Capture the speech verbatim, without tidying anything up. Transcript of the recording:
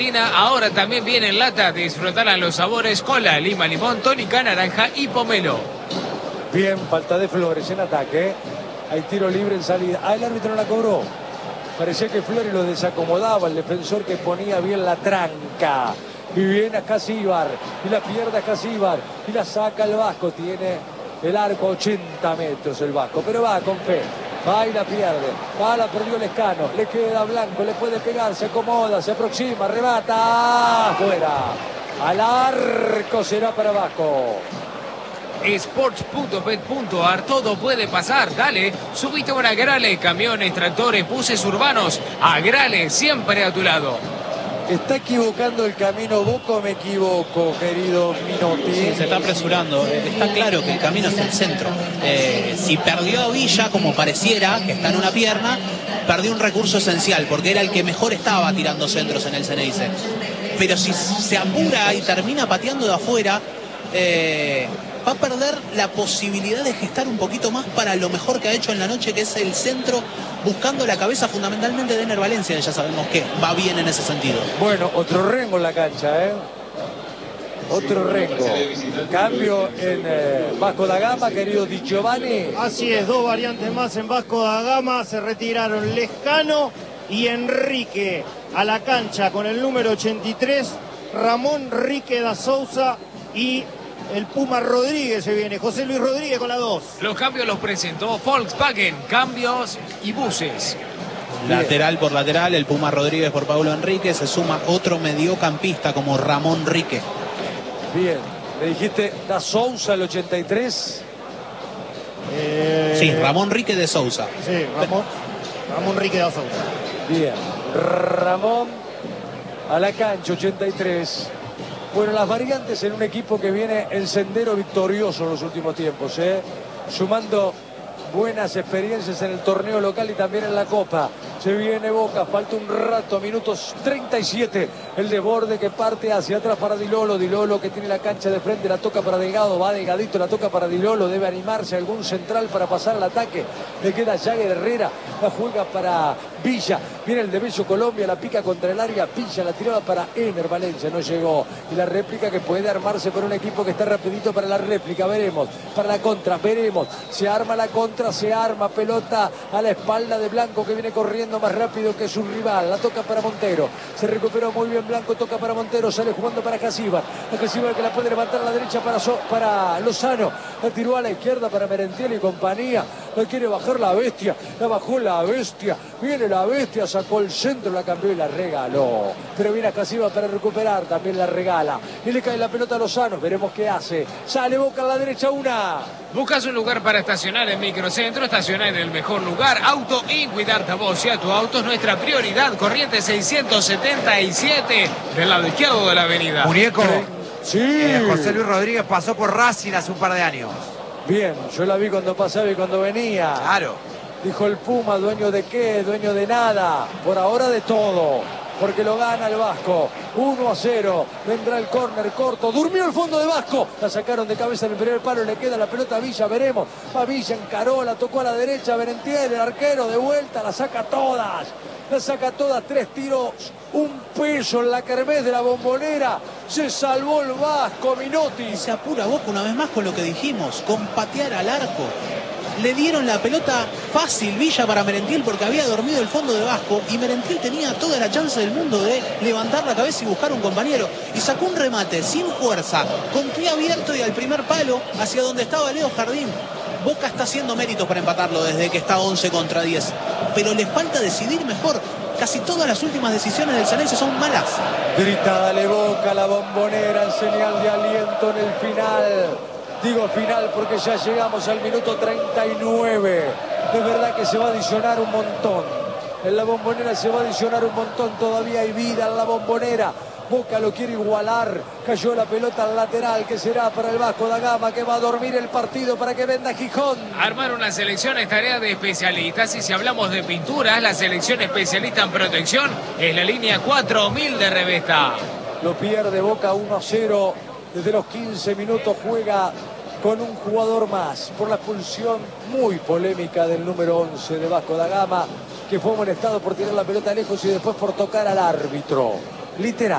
Ahora también viene en lata, disfrutarán los sabores cola, lima, limón, tónica, naranja y pomelo. Bien, falta de Flores en ataque. Hay tiro libre en salida. Ah, el árbitro no la cobró. Parecía que Flores lo desacomodaba, el defensor que ponía bien la tranca. Y viene a Casíbar, y la pierde a Casíbar, y la saca el Vasco. Tiene el arco a ochenta metros el Vasco, pero va con fe. Va y la pierde. Va, la perdió Lescano. Le queda Blanco, le puede pegar, se acomoda, se aproxima, remata. Fuera. Al arco será para Vasco. Sports punto bet punto ar, todo puede pasar, dale, subite una Agrale, camiones, tractores, buses urbanos, Agrale, siempre a tu lado. ¿Está equivocando el camino Boca o me equivoco, querido Minotti? Sí, se está apresurando. Está claro que el camino es el centro. Eh, si perdió a Villa, como pareciera, que está en una pierna, perdió un recurso esencial, porque era el que mejor estaba tirando centros en el Ceneice. Pero si se apura y termina pateando de afuera, eh, va a perder la posibilidad de gestar un poquito más para lo mejor que ha hecho en la noche, que es el centro, buscando la cabeza fundamentalmente de Ener Valencia, que ya sabemos que va bien en ese sentido. Bueno, otro rengo en la cancha, ¿eh? Otro rengo. Cambio en eh, Vasco da Gama, querido Di Giovanni. Así es, dos variantes más en Vasco da Gama. Se retiraron Lescano y Enrique a la cancha con el número ochenta y tres. Ramón Rique da Souza y el Puma Rodríguez se viene. José Luis Rodríguez con la dos. Los cambios los presentó Volkswagen, cambios y buses. Lateral por lateral, el Puma Rodríguez por Paulo Enrique. Se suma otro mediocampista como Ramón Rique. Bien, le dijiste da Souza el ochenta y tres. Eh... Sí, Ramón Rique de Souza. Sí, Ramón, Ramón Rique da Souza. Bien, Ramón a la cancha, ochenta y tres. Bueno, las variantes en un equipo que viene en sendero victorioso en los últimos tiempos, ¿eh? Sumando buenas experiencias en el torneo local y también en la Copa. Se viene Boca, falta un rato, minutos treinta y siete. El desborde que parte hacia atrás para Di Lolo. Di Lolo que tiene la cancha de frente, la toca para Delgado, va Delgadito, la toca para Di Lolo. Debe animarse algún central para pasar al ataque. Le queda Jagger Herrera, la juega para Villa. Viene el de Bello Colombia, la pica contra el área. Villa la tiraba para Ener Valencia, no llegó. Y la réplica que puede armarse por un equipo que está rapidito para la réplica. Veremos, para la contra, veremos. Se arma la contra, se arma, pelota a la espalda de Blanco que viene corriendo más rápido que su rival. La toca para Montero, se recuperó muy bien Blanco, toca para Montero, sale jugando para Casíbar. A Casíbar que la puede levantar a la derecha para, so para Lozano. La tiró a la izquierda para Merentiel y compañía. La quiere bajar la bestia, la bajó la bestia. Viene la bestia, sacó el centro, la cambió y la regaló. Pero viene a Casíbar para recuperar, también la regala. Y le cae la pelota a Lozano, veremos qué hace. Sale Boca a la derecha, una. ¿Buscas un lugar para estacionar en Microcentro? Estacionar en el mejor lugar. Auto y cuidarte a vos y a tu auto es nuestra prioridad. Corriente seiscientos setenta y siete del lado izquierdo de la avenida. Muñeco, sí. eh, José Luis Rodríguez pasó por Racing hace un par de años. Bien, yo la vi cuando pasaba y cuando venía. Claro. Dijo el Puma, dueño de qué, dueño de nada. Por ahora de todo. Porque lo gana el Vasco. uno a cero. Vendrá el córner corto. Durmió el fondo de Vasco. La sacaron de cabeza en el primer palo. Le queda la pelota a Villa. Veremos. Va Villa, encaró. La tocó a la derecha. Merentiel, el arquero, de vuelta. La saca todas. La saca todas. Tres tiros. Un peso en la kermés de la Bombonera. Se salvó el Vasco, Minotti. Se apura Boca una vez más con lo que dijimos. Con patear al arco. Le dieron la pelota fácil Villa para Merentiel porque había dormido el fondo de Vasco y Merentiel tenía toda la chance del mundo de levantar la cabeza y buscar un compañero. Y sacó un remate sin fuerza, con pie abierto y al primer palo hacia donde estaba Leo Jardín. Boca está haciendo méritos para empatarlo desde que está once contra diez. Pero le falta decidir mejor. Casi todas las últimas decisiones del Ceneice son malas. Grita, dale Boca, la Bombonera en señal de aliento en el final. Digo final porque ya llegamos al minuto treinta y nueve. Es verdad que se va a adicionar un montón. En la Bombonera se va a adicionar un montón. Todavía hay vida en la Bombonera. Boca lo quiere igualar. Cayó la pelota al lateral que será para el Vasco da Gama, que va a dormir el partido para que venda Gijón. Armar una selección es tarea de especialistas. Y si hablamos de pinturas, la selección especialista en protección es la línea cuatro mil de Revesta. Lo pierde Boca uno a cero. Desde los quince minutos juega con un jugador más por la expulsión muy polémica del número once de Vasco da Gama, que fue amonestado por tirar la pelota lejos y después por tocar al árbitro. Literal.